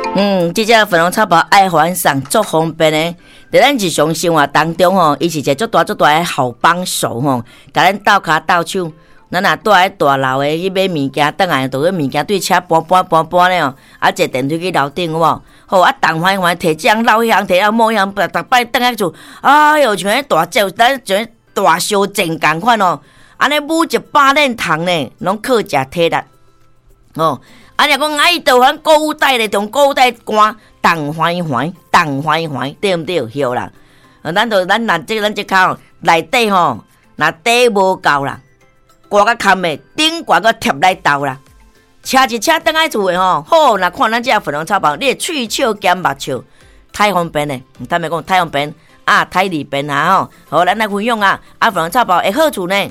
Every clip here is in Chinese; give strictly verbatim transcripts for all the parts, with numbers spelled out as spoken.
嗯，这只粉红草包爱还送足方便的，在咱日常生活当中吼，伊是一个足大足大的好帮手吼，甲咱斗骹斗手。咱若住喺大楼的，去买物件，倒来就去物件对车搬搬搬搬咧哦，啊坐电梯去楼顶有无？好啊，动缓缓摕这样捞迄样，摕啊某样，逐摆倒来厝，哎哟，像迄大只，咱像大烧煎共款哦，安尼每一百链糖呢，拢靠食体力哦。啊，若讲哎，倒反购物袋咧，从购物袋关，动缓缓，动缓缓，对毋对？对啦。啊，咱就咱咱这咱这骹哦，内底吼，若底无够啦。挂甲坎的顶挂个贴来斗啦，车一车倒来厝的吼，好，若看咱这粉红草包，你喙笑兼目笑，太方便嘞！坦白讲，太方便啊，太利便啊吼！好，咱来分享啊，啊粉红草包的好处呢。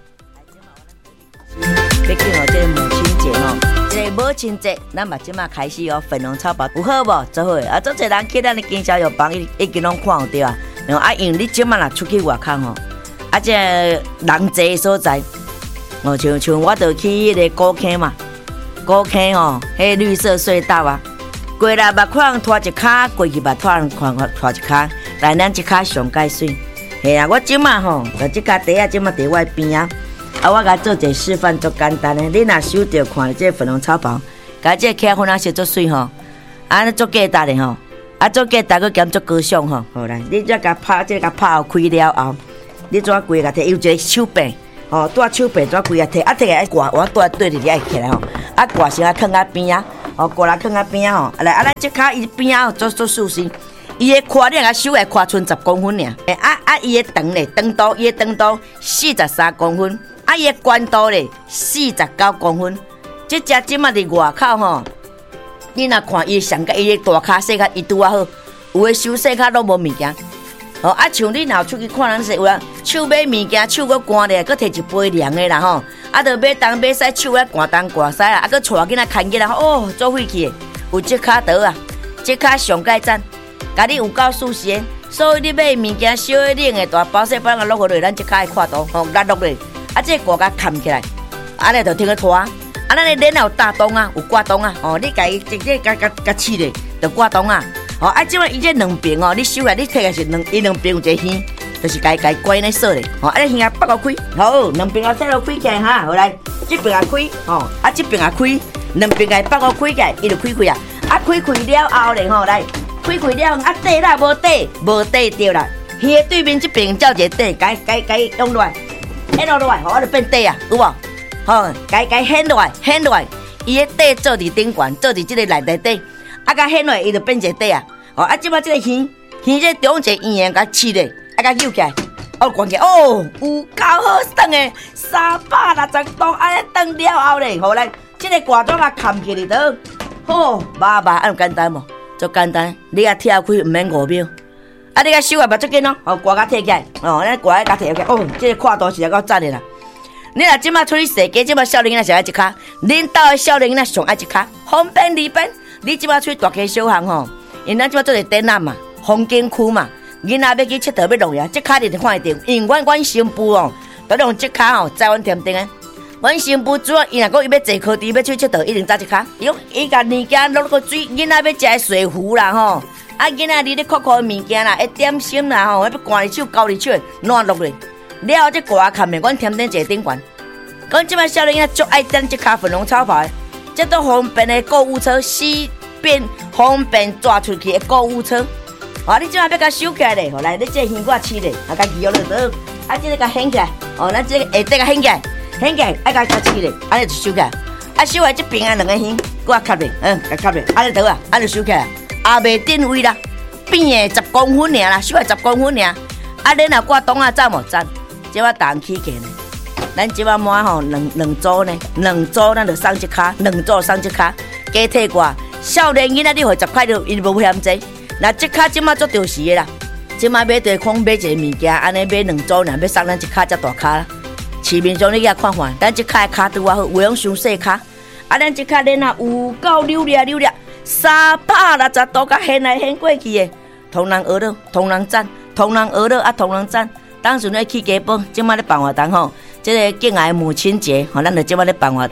毕竟哦，这个母亲节吼，这个母亲节，咱嘛即马开始哦，粉红草包有好无？做好啊，做侪人去咱的经销药房已已经拢看有对啊。然后啊，因为你即马若出去外口吼，啊这人济的所在。哦，像像我著去迄个古坑嘛，古坑吼，迄绿色隧道啊，过来捌看人拖一骹，过去捌看人看拖一骹，但咱即骹上介水。嘿啊，我即马吼，就即骹地啊，即马伫我边啊，啊，我甲做者示范，足简单诶。你若手着看即个粉红草包，甲即个茄粉啊，烧足水吼，啊，足简单诶吼，啊，足简单，佮兼足高尚吼。好来，你再甲拍，即个甲拍开了后，你怎规个摕有一个手柄。哦，带手柄怎规啊摕，啊摕来挂，我带对伫遐起来吼，啊挂先啊放啊边啊，哦挂来放啊边啊吼，啊来啊咱即骹伊边啊做做舒适，伊的胯你甲手的胯剩十公分尔，诶啊啊伊的长咧长度，伊的长度四十三公分，啊伊的宽度咧四十九公分，即只即马伫外口吼，你若看伊上个伊的大骹细骹伊拄啊好，有的手细骹拢无物件。哦，啊，像你若出去看人说有啊，手买物件，手搁干咧，搁摕一杯凉的啦吼，啊，着买东买西，手咧干东干西啦，啊，搁带囡仔牵起来，哦，做费气的，有这卡刀啊，这卡上盖赞，甲你有够舒适的，所以你买物件小的、冷的、大包细包个落落来，咱这卡的看刀，吼，拉落来，啊，这挂甲砍起来，安尼就听个拖，啊，咱的脸有大洞啊，有挂洞啊，哦，你家己直接甲甲甲刺咧，就挂洞啊。哦，啊，即摆伊这两边哦，你手来你摕个是两，伊两边有一个耳，就是家家关咧锁咧。哦，啊，你耳啊拔个开，好，两边啊塞落开起来哈，好来，这边啊开，哦，啊这边啊开，两边啊拔个开起来，伊就开开啊。啊，开开了后咧吼，来，开开了，啊底啦无底，无底对啦。鱼的对面这边照一个底，该该该用落来，掀落来，吼，我就变底啊，有无？吼，该该掀落来，掀落来，伊的底做伫顶悬，做伫这个内底底。啊，甲掀落来，伊就变一个底啊！哦，啊，即摆即个鱼，鱼这中一个圆圆，甲刺咧，啊，甲扭起来，哦，关起来，哦，有够好耍诶，三百六十度，安尼转了后咧，好来，即个挂钟啊，扛起里头，好，麻麻，安简单无？足简单，你啊跳开毋免五秒，啊，你甲手啊，目足紧哦，哦，挂甲摕起来，哦，安尼挂甲摕起来，哦，即个看度实在够赞诶啦！你若即摆出去踅街，即摆少年仔上爱一卡，恁兜诶少年仔上爱一卡，方便利便。你即摆出去大街小巷吼，因咱即摆做个展览嘛，风景区嘛，囡仔要去佚佗要弄呀，即卡你就看得到。因为阮阮新妇哦，都用即卡吼，在阮店顶诶。阮新妇主要伊若讲伊要坐柯地要去佚佗，一定揸即卡。伊讲伊甲物件落个水，囡仔要食水壶啦吼，啊囡仔你咧酷酷诶物件啦，一点心啦吼，要赶入手交入手，烂落去。了后即挂看面，阮店顶坐顶悬。讲即摆少年仔足爱等即卡粉红草包。这都方便的购物车，四边方便抓出去的购物车。哦，你即下要甲收起来咧，好来，你这鱼我切咧，啊，甲鱼落落，啊，这个甲掀起来，哦，咱这个下底甲掀起来，掀起来，啊，甲甲切咧，安尼就收起来。啊，收起来这边啊两个鱼，我卡咧，嗯，甲卡咧，安尼得啊，安尼收起来，也袂定位啦，边的十公分尔啦，收来十公分尔。啊，恁若挂档啊，赞无赞？这我当起价呢。咱即摆满吼两两组呢，两组咱就送一卡，两组送一卡，加体挂。少年囡仔你回十块就伊无嫌济，那即卡即摆做着时的啦。即摆买地空买一个物件，安尼买两组尔，要送咱一卡才大卡啦。市面上你甲看看，咱即卡的卡拄啊好，有用伤细卡。啊，咱即卡恁啊有够溜咧溜咧，三百六十度甲掀来掀过去的，同人学了，同人赞，同人学了啊，同人赞。当时咧去家宝，即摆咧办活动吼。这个敬爱母亲节，吼，咱就即摆咧办活动，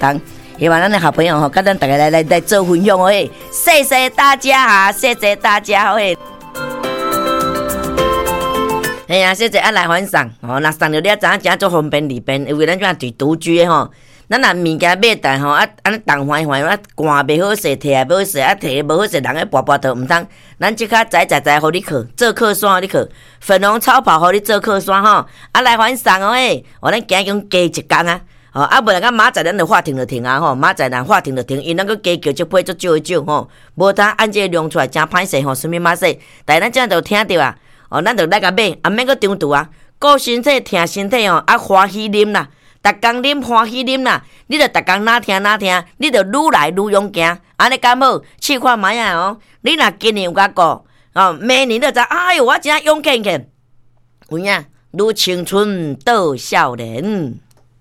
希望咱的好朋友吼，跟咱大家来来来做分享哦嘿，谢谢大家啊，谢谢大家嘿。哎呀，谢谢啊来分享哦，那送到了早真做方便利便，因为咱这住独居的吼。咱若物件买但吼啊，安尼重坏坏啊，赶袂好势，摕也无好势，啊摕无好势，人咧跋跋倒毋通。咱即刻载载载，互你去做客山，互你去粉红超跑，互你做客山吼。啊来反送哦诶，哦咱今日加一工啊，哦啊无然个明仔咱就法庭就停啊吼，明仔咱法庭就停，因咱个加叫即批足少少吼，无他按这量出来真歹势吼，什物嘛势，但是咱这就听着啊，哦咱就来甲买，啊免个中途啊，顾身体听身体哦，啊欢喜啉啦。逐工啉欢喜啉啦，你着逐工哪听哪听，你着愈来愈勇行，安尼敢好？试看卖啊哦！你若今年有甲过，哦，明年就知，哎哟，我真勇健健，有影，愈青春到少年。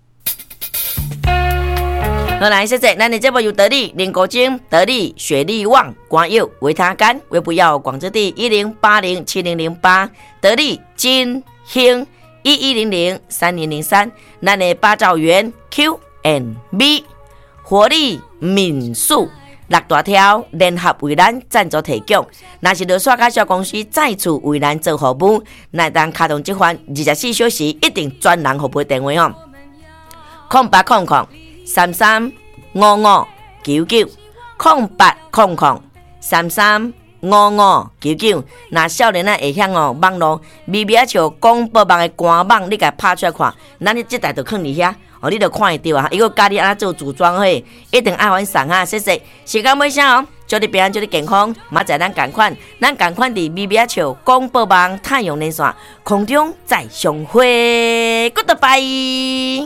好来，谢谢，咱的节目由得力、林国精、得力、雪力旺、光佑、维他干、微不要、广之地一零八零七零零八，得力金兴。一一零零三零零三，咱的八兆元 Q and B 活力民宿六大条联合为咱赞助提供。若是落刷卡小公司再次为咱做服务，那当卡通这款二十四小时一定专人服务电话哦，空八空空三三五五九九空八空空三三。五五九九，那少年啊会晓哦，网络微微像广播网的官网，你甲拍出来看，咱你即台就放伫遐，哦，你就看会到啊。伊个教你安怎做组装嘿，一定爱完送啊，谢谢。时间尾声哦，祝你平安，祝你健康。明仔咱共款，咱共款伫微微像广播网太阳连线空中再相会 ，Goodbye。